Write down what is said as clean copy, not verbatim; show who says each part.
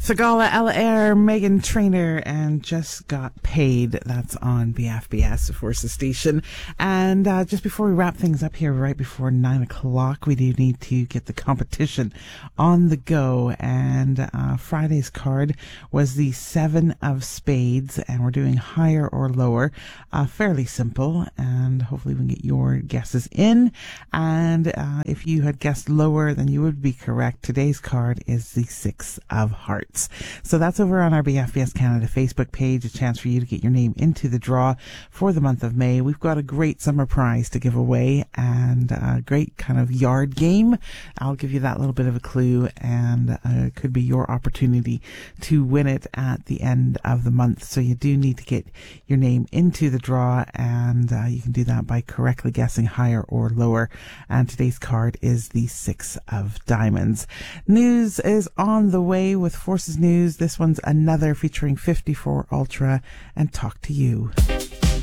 Speaker 1: Sagala El Air, Megan Trainor, and Just Got Paid. That's on BFBS, Forces Station. And just before we wrap things up here, right before 9 o'clock, we do need to get the competition on the go. And Friday's card was the 7 of Spades, and we're doing higher or lower. Fairly simple, and hopefully we can get your guesses in. And if you had guessed lower, then you would be correct. Today's card is the 6 of Hearts. So that's over on our BFBS Canada Facebook page, a chance for you to get your name into the draw for the month of May. We've got a great summer prize to give away and a great kind of yard game. I'll give you that little bit of a clue, and it could be your opportunity to win it at the end of the month. So you do need to get your name into the draw, and you can do that by correctly guessing higher or lower. And today's card is the 6 of Diamonds. News is on the way with Forces News. This one's Another featuring 54 Ultra and Talk to You.